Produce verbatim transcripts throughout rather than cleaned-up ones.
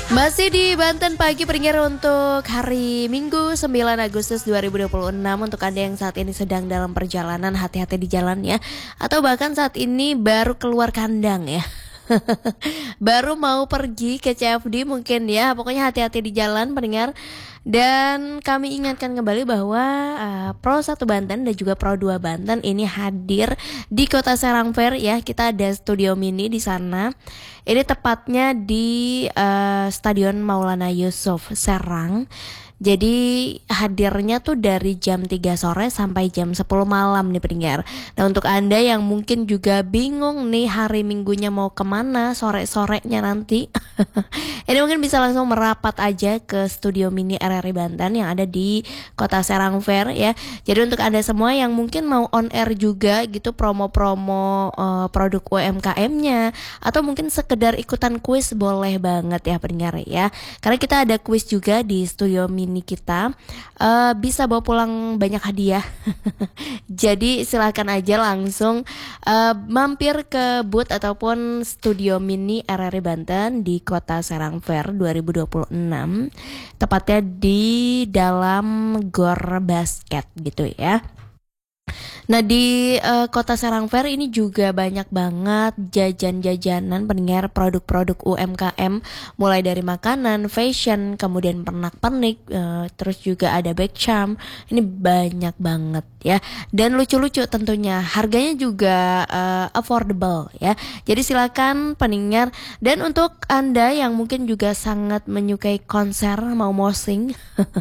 Masih di Banten Pagi pendengar untuk hari Minggu sembilan Agustus dua ribu dua puluh enam. Untuk Anda yang saat ini sedang dalam perjalanan, hati-hati di jalan ya. Atau bahkan saat ini baru keluar kandang ya. Baru mau pergi ke C F D mungkin ya. Pokoknya hati-hati di jalan pendengar. Dan kami ingatkan kembali bahwa uh, Pro satu Banten dan juga Pro dua Banten ini hadir di Kota Serang Fair ya. Kita ada studio mini di sana. Ini tepatnya di uh, Stadion Maulana Yusuf Serang. Jadi hadirnya tuh dari jam tiga sore sampai jam sepuluh malam nih pendengar. Nah untuk Anda yang mungkin juga bingung nih hari Minggunya mau kemana sore-sorenya nanti ini mungkin bisa langsung merapat aja ke studio mini R R I Banten yang ada di Kota Serang Fair ya. Jadi untuk Anda semua yang mungkin mau on air juga gitu promo-promo uh, produk U M K M-nya atau mungkin sekedar ikutan kuis boleh banget ya pendengar ya. Karena kita ada kuis juga di studio mini ini kita uh, bisa bawa pulang banyak hadiah. Jadi silakan aja langsung uh, mampir ke booth ataupun studio mini R R I Banten di Kota Serang Fair dua ribu dua puluh enam, tepatnya di dalam Gor Basket gitu ya. Nah di uh, Kota Serang Fair ini juga banyak banget jajan-jajanan pendengar produk-produk U M K M, mulai dari makanan, fashion, kemudian pernak-pernik, uh, terus juga ada backcharm. Ini banyak banget ya. Dan lucu-lucu tentunya, harganya juga uh, affordable ya. Jadi silakan pendengar. Dan untuk Anda yang mungkin juga sangat menyukai konser, mau mosing,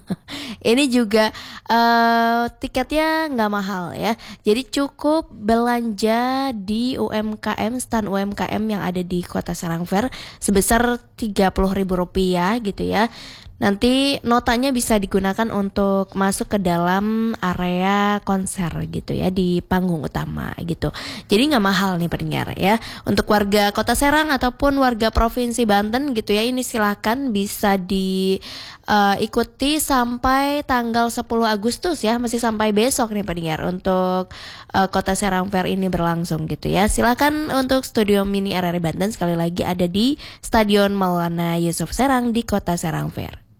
ini juga uh, tiketnya nggak mahal ya. Jadi cukup belanja di U M K M, stand U M K M yang ada di Kota Serang Fair sebesar tiga puluh ribu rupiah gitu ya. Nanti notanya bisa digunakan untuk masuk ke dalam area konser gitu ya, di panggung utama gitu. Jadi nggak mahal nih pendengar ya. Untuk warga Kota Serang ataupun warga Provinsi Banten gitu ya, ini silakan bisa diikuti uh, sampai tanggal sepuluh Agustus ya, masih sampai besok nih pendengar untuk uh, Kota Serang Fair ini berlangsung gitu ya. Silakan untuk studio mini R R I Banten sekali lagi ada di Stadion Maulana Yusuf Serang di Kota Serang Fair.